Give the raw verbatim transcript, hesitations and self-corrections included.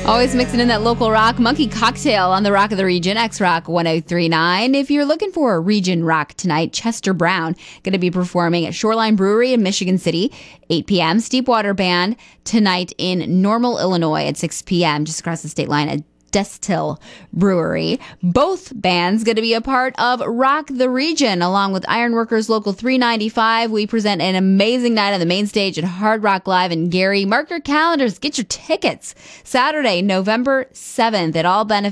Always mixing in that local rock. Monkey Cocktail on the Rock of the Region, X-Rock one oh three point nine. If you're looking for a region rock tonight, Chester Brown going to be performing at Shoreline Brewery in Michigan City, eight p.m. Steepwater Band tonight in Normal, Illinois at six p.m. just across the state line at Destil Brewery. Both bands going to be a part of Rock the Region along with Ironworkers Local three ninety-five. We present an amazing night on the main stage at Hard Rock Live in Gary. Mark your calendars. Get your tickets. Saturday, November seventh. It all benefits